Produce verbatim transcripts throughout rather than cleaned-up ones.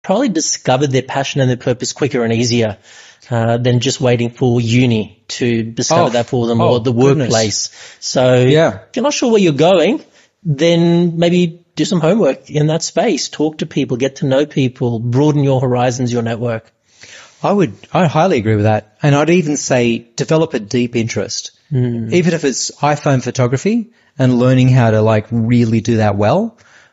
probably discovered their passion and their purpose quicker and easier uh, than just waiting for uni to discover Oh, that for them oh, or the goodness. workplace. So Yeah. if you're not sure where you're going, then maybe do some homework in that space. Talk to people, get to know people, broaden your horizons, your network. I would, I highly agree with that. And I'd even say develop a deep interest. Mm. Even if it's iPhone photography and learning how to like really do that well,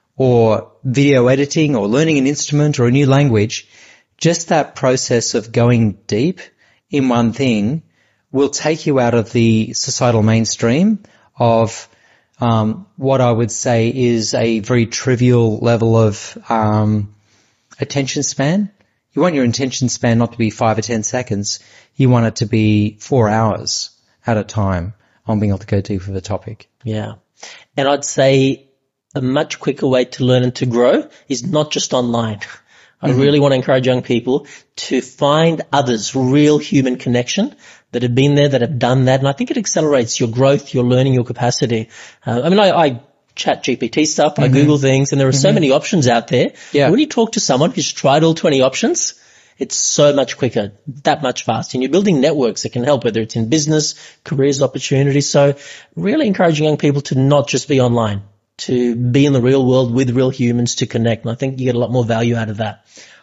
or video editing or learning an instrument or a new language, just that process of going deep in one thing will take you out of the societal mainstream of um, what I would say is a very trivial level of um, attention span. You want your attention span not to be five or ten seconds. You want it to be four hours at a time on being able to go deep with a topic. Yeah. And I'd say a much quicker way to learn and to grow is not just online. I mm-hmm. really want to encourage young people to find others, real human connection that have been there, that have done that. And I think it accelerates your growth, your learning, your capacity. Uh, I mean, I, I chat G P T stuff, mm-hmm. I Google things, and there are mm-hmm. so many options out there. Yeah. When you talk to someone who's tried all twenty options, it's so much quicker, that much faster. And you're building networks that can help, whether it's in business, careers, opportunities. So really encouraging young people to not just be online, to be in the real world with real humans, to connect. And I think you get a lot more value out of that.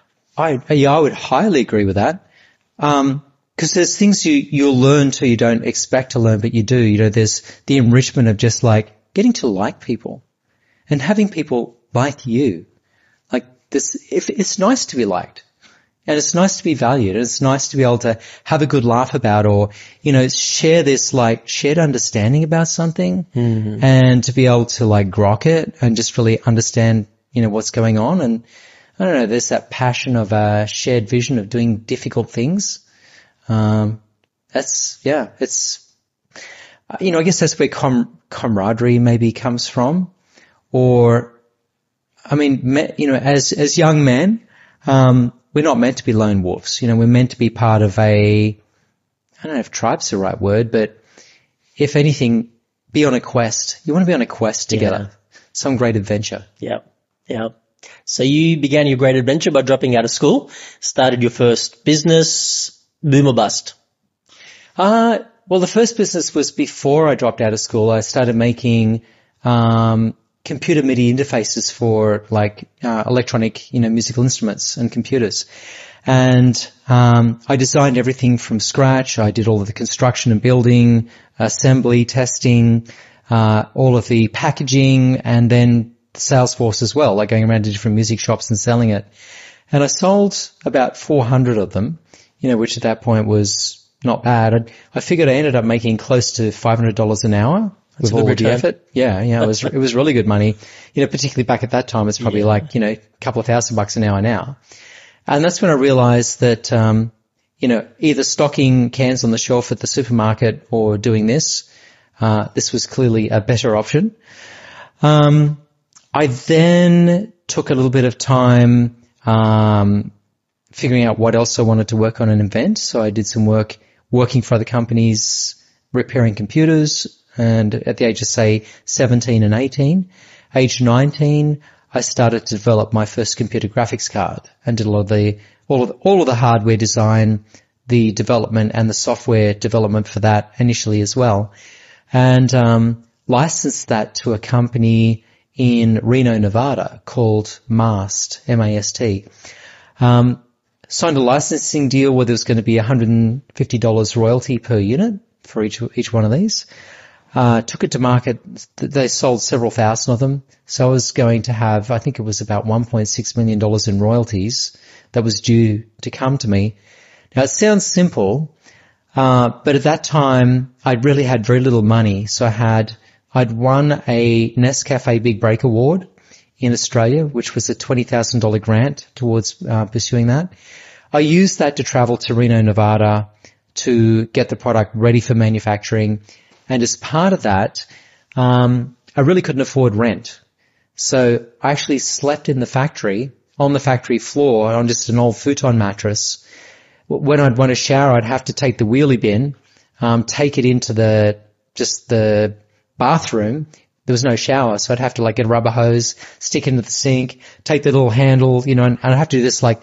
I, yeah, I would highly agree with that. Um, cause there's things you, you'll learn too you don't expect to learn, but you do. You know, there's the enrichment of just like getting to like people and having people like you. Like this, if it's nice to be liked. And it's nice to be valued. And it's nice to be able to have a good laugh about, or, you know, share this like shared understanding about something mm-hmm. and to be able to like grok it and just really understand, you know, what's going on. And I don't know, there's that passion of a shared vision of doing difficult things. Um, that's, yeah, it's, you know, I guess that's where com- camaraderie maybe comes from. Or, I mean, me, you know, as, as young men, um, we're not meant to be lone wolves. You know, we're meant to be part of a, I don't know if tribe's the right word, but if anything, be on a quest. You want to be on a quest together. Yeah. Some great adventure. Yeah. Yeah. So you began your great adventure by dropping out of school, started your first business, boom or bust? Uh, well, the first business was before I dropped out of school. I started making, um, computer MIDI interfaces for like uh, electronic, you know, musical instruments and computers. And um I designed everything from scratch. I did all of the construction and building, assembly, testing, uh all of the packaging, and then the sales force as well, like going around to different music shops and selling it. And I sold about four hundred of them, you know, which at that point was not bad. I, I figured I ended up making close to five hundred dollars an hour. That's with all of the effort. Yeah, yeah, it was, it was really good money. You know, particularly back at that time, it's probably yeah. like, you know, a couple of thousand bucks an hour now. And that's when I realized that, um, you know, either stocking cans on the shelf at the supermarket or doing this, uh, this was clearly a better option. Um, I then took a little bit of time, um, figuring out what else I wanted to work on and invent. So I did some work working for other companies, repairing computers. And at the age of, say, seventeen and eighteen, age nineteen, I started to develop my first computer graphics card and did a lot of the, all of the, all of the hardware design, the development and the software development for that initially as well. And, um, licensed that to a company in Reno, Nevada called Mast, M A S T. Um, signed a licensing deal where there was going to be one hundred fifty dollars royalty per unit for each, each one of these. Uh, took it to market. They sold several thousand of them. So I was going to have, I think it was about one point six million dollars in royalties that was due to come to me. Now it sounds simple, uh, but at that time I really had very little money. So I had, I'd won a Nescafe Big Break Award in Australia, which was a twenty thousand dollars grant towards uh, pursuing that. I used that to travel to Reno, Nevada to get the product ready for manufacturing. And as part of that, um, I really couldn't afford rent. So I actually slept in the factory, on the factory floor, on just an old futon mattress. When I'd want to shower, I'd have to take the wheelie bin, um, take it into the, just the bathroom. There was no shower, so I'd have to like get a rubber hose, stick it into the sink, take the little handle, you know, and I'd have to do this like